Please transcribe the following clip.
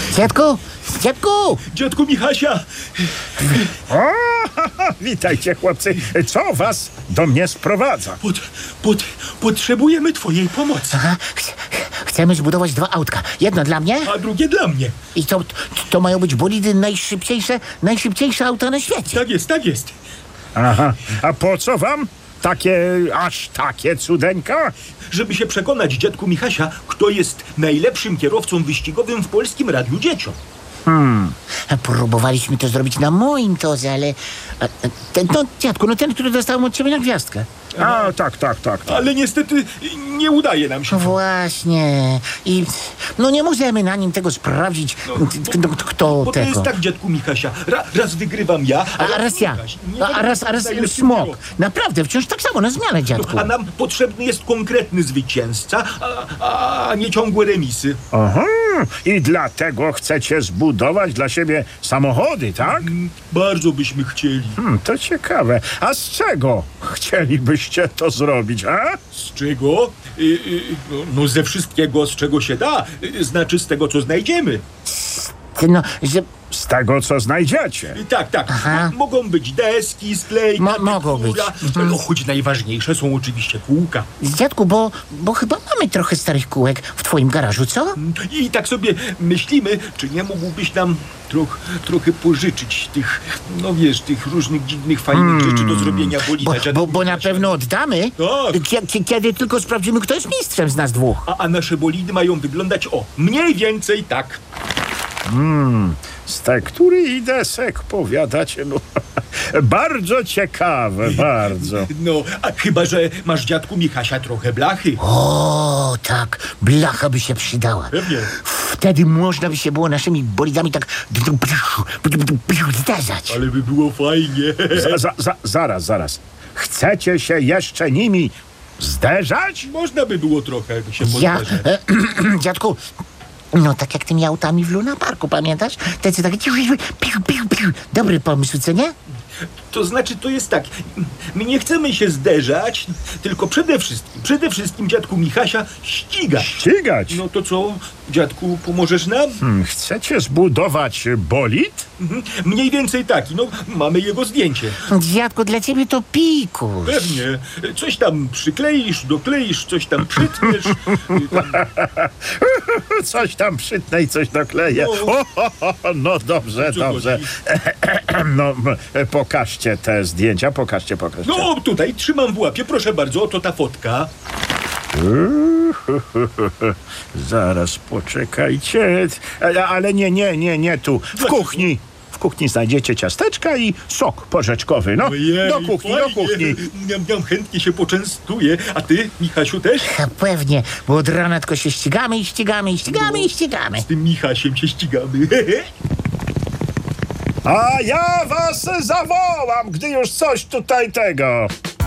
Dziadku! Dziadku! Dziadku Michasia! O, witajcie, chłopcy. Co was do mnie sprowadza? Potrzebujemy twojej pomocy. Aha, chcemy zbudować 2 autka. Jedno dla mnie A drugie dla mnie. i to mają być bolidy najszybciejsze auta na świecie. Tak jest, tak jest. Aha, a po co wam aż takie cudeńka? Żeby się przekonać, dziadku Michasia, kto jest najlepszym kierowcą wyścigowym w Polskim Radiu Dzieciom. Próbowaliśmy to zrobić na moim torze, ale... Dziadku, ten, który dostał od ciebie na gwiazdkę. A, tak. Ale niestety nie udaje nam się. No właśnie. I nie możemy na nim tego sprawdzić, kto Bo to tego. jest tak, dziadku Michasia. Raz wygrywam ja, A raz ja. Michaś. Nie A raz najlepszym smok. kierowcą. Naprawdę, wciąż tak samo na zmianę, dziadku. A nam potrzebny jest konkretny zwycięzca, a nie ciągłe remisy. Aha, i dlatego chcecie zbudować dla siebie samochody, tak? Bardzo byśmy chcieli. To ciekawe. A z czego chcielibyście to zrobić, a? Z czego? No ze wszystkiego, z czego się da. Znaczy z tego, co znajdziemy. Że... Z tego, co znajdziecie. Tak. Aha. Mogą być deski, sklejka, Mogą być. No choć najważniejsze są oczywiście kółka. Dziadku, bo chyba mamy trochę starych kółek w twoim garażu, co? I tak sobie myślimy, czy nie mógłbyś nam trochę pożyczyć tych, no wiesz, tych różnych dziwnych, fajnych rzeczy do zrobienia bolida. Bo na pewno oddamy, Tak. kiedy tylko sprawdzimy, kto jest mistrzem z nas dwóch. A nasze bolidy mają wyglądać mniej więcej tak. Z tektury i desek powiadacie, no. Bardzo ciekawe, bardzo. No, a chyba, że masz, dziadku Michasia, trochę blachy. O, tak, blacha by się przydała. Pewnie. Wtedy można by się było naszymi bolidami tak zderzać. Ale by było fajnie. Zaraz. Chcecie się jeszcze nimi zderzać? Można by było trochę się podderzać. Dziadku, tak jak tymi autami w Luna Parku, pamiętasz? Te co takie... Dobry pomysł, co nie? To znaczy, to jest tak, my nie chcemy się zderzać, tylko przede wszystkim dziadku Michasia ścigać. Ścigać? No to co, dziadku, pomożesz nam? Chcecie zbudować bolid? Mniej więcej taki, mamy jego zdjęcie. Dziadku, dla ciebie to pikus. Pewnie, coś tam przykleisz, dokleisz, coś tam przytniesz. Coś tam przytnę i coś dokleję. No dobrze. No, pokażcie te zdjęcia, pokażcie. No tutaj, trzymam w łapie, proszę bardzo, oto ta fotka. Zaraz poczekajcie. Ale nie tu. W kuchni znajdziecie ciasteczka i sok porzeczkowy. No, Ojej, do kuchni. Miam, chętnie się poczęstuję. A ty, Michasiu, też? Pewnie, bo od rana tylko się ścigamy. Z tym Michasiem się ścigamy. A ja was zawołam, gdy już coś tutaj tego.